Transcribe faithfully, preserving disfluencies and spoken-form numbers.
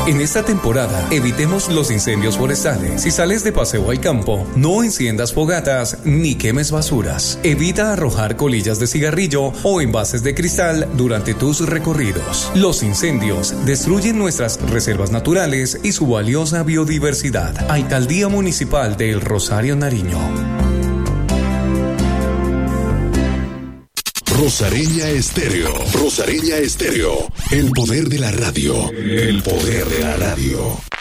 En esta temporada, evitemos los incendios forestales. Si sales de paseo al campo, no enciendas fogatas ni quemes basuras. Evita arrojar colillas de cigarrillo o envases de cristal durante tus recorridos. Los incendios destruyen nuestras reservas naturales y su valiosa biodiversidad. Alcaldía Municipal de El Rosario, Nariño. Rosareña Estéreo. Rosareña Estéreo. El poder de la radio. El poder de la radio.